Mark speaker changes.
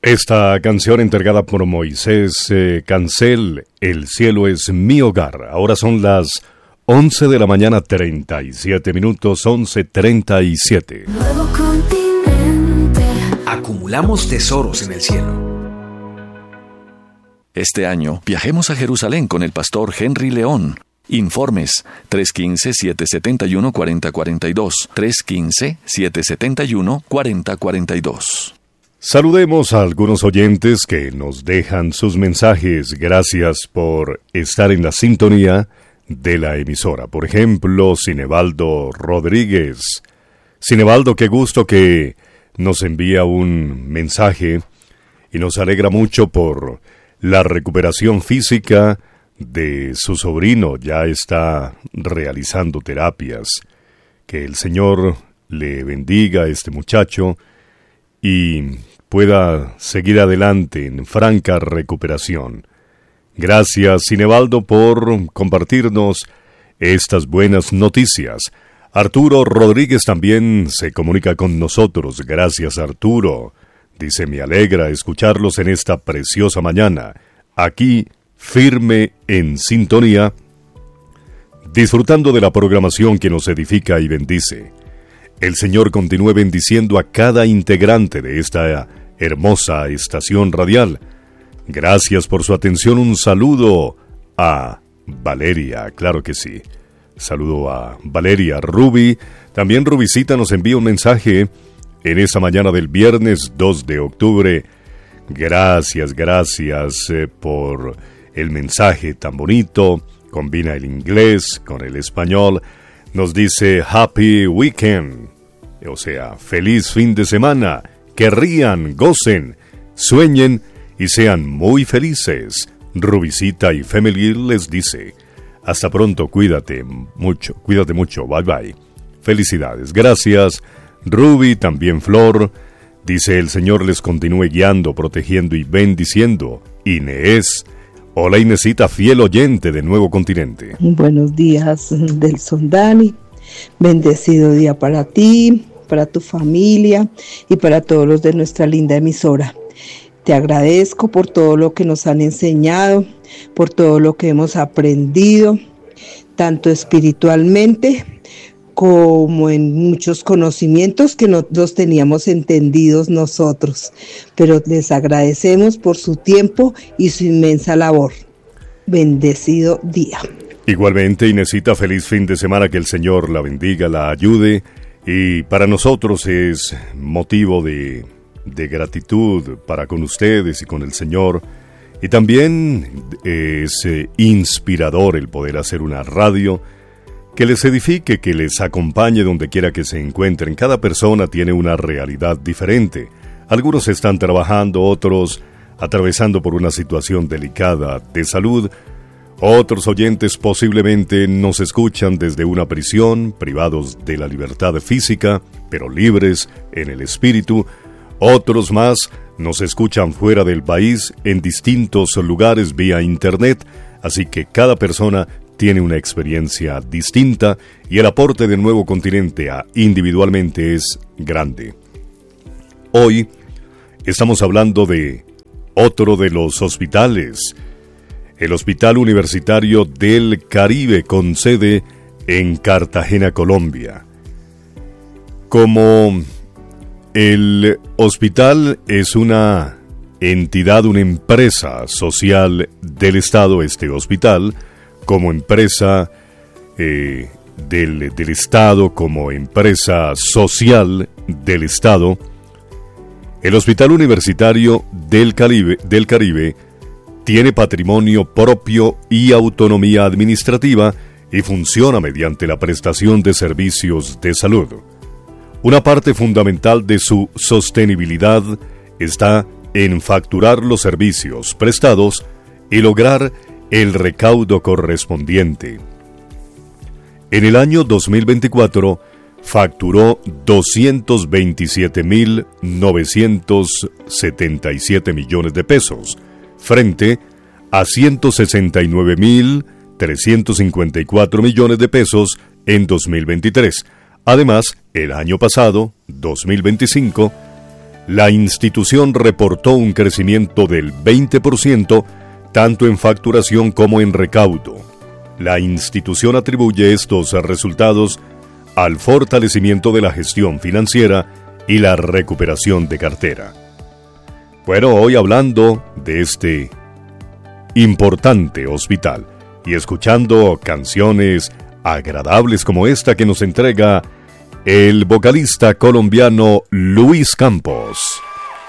Speaker 1: Esta canción entregada por Moisés Cancel, El cielo es mi hogar. Ahora son las 11 de la mañana, 37 minutos, 11:37.
Speaker 2: Nuevo continente.
Speaker 3: Acumulamos tesoros en el cielo.
Speaker 4: Este año viajemos a Jerusalén con el pastor Henry León. Informes 315-771-4042, 315-771-4042.
Speaker 1: Saludemos a algunos oyentes que nos dejan sus mensajes. Gracias por estar en la sintonía de la emisora. Por ejemplo, Cinebaldo Rodríguez. Cinebaldo, qué gusto que nos envía un mensaje y nos alegra mucho por la recuperación física de su sobrino. Ya está realizando terapias. Que el Señor le bendiga a este muchacho y pueda seguir adelante en franca recuperación. Gracias, Cinebaldo, por compartirnos estas buenas noticias. Arturo Rodríguez también se comunica con nosotros. Gracias, Arturo. Dice, me alegra escucharlos en esta preciosa mañana. Aquí, firme en sintonía, disfrutando de la programación que nos edifica y bendice. El Señor continúe bendiciendo a cada integrante de esta hermosa estación radial. Gracias por su atención. Un saludo a Valeria, claro que sí. Saludo a Valeria. Ruby, también Rubicita nos envía un mensaje en esta mañana del viernes 2 de octubre. Gracias por el mensaje tan bonito. Combina el inglés con el español. Nos dice Happy Weekend, o sea, feliz fin de semana, que rían, gocen, sueñen y sean muy felices. Rubicita y Family les dice, hasta pronto, cuídate mucho, bye bye. Felicidades, gracias. Ruby, también Flor, dice, el Señor les continúe guiando, protegiendo y bendiciendo. Inés, hola Inesita, fiel oyente de Nuevo Continente.
Speaker 5: Buenos días, Delson Dani. Bendecido día para ti, para tu familia y para todos los de nuestra linda emisora. Te agradezco por todo lo que nos han enseñado, por todo lo que hemos aprendido, tanto espiritualmente como en muchos conocimientos que no los teníamos entendidos nosotros. Pero les agradecemos por su tiempo y su inmensa labor. Bendecido día.
Speaker 1: Igualmente, Inesita, feliz fin de semana, que el Señor la bendiga, la ayude, y para nosotros es motivo de gratitud para con ustedes y con el Señor, y también es inspirador el poder hacer una radio que les edifique, que les acompañe donde quiera que se encuentren. Cada persona tiene una realidad diferente. Algunos están trabajando, otros atravesando por una situación delicada de salud. Otros oyentes posiblemente nos escuchan desde una prisión, privados de la libertad física, pero libres en el espíritu. Otros más nos escuchan fuera del país, en distintos lugares vía internet. Así que cada persona tiene una experiencia distinta y el aporte del Nuevo Continente individualmente es grande. Hoy estamos hablando de otro de los hospitales, el Hospital Universitario del Caribe, con sede en Cartagena, Colombia. Como el hospital es una entidad, una empresa social del Estado, este hospital, como empresa del Estado, como empresa social del Estado, el Hospital Universitario del Caribe tiene patrimonio propio y autonomía administrativa y funciona mediante la prestación de servicios de salud. Una parte fundamental de su sostenibilidad está en facturar los servicios prestados y lograr el recaudo correspondiente. En el año 2024 facturó 227.977 millones de pesos, frente a 169.354 millones de pesos en 2023. Además, el año pasado, 2025, la institución reportó un crecimiento del 20%, tanto en facturación como en recaudo. La institución atribuye estos resultados al fortalecimiento de la gestión financiera y la recuperación de cartera. Bueno, hoy hablando de este importante hospital y escuchando canciones agradables como esta que nos entrega el vocalista colombiano Luis Campos.